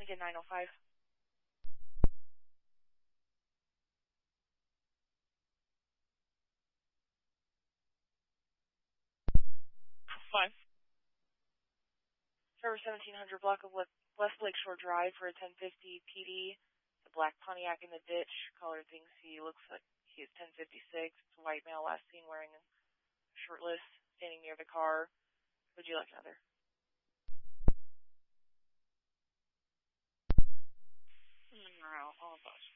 Lincoln 905. Fine. Server 1700 block of West Lakeshore Drive for a 1050 PD. The black Pontiac in the ditch. Caller thinks he looks like he is 1056. It's a white male last seen wearing shirtless, standing near the car. Would you like another? No, all of us.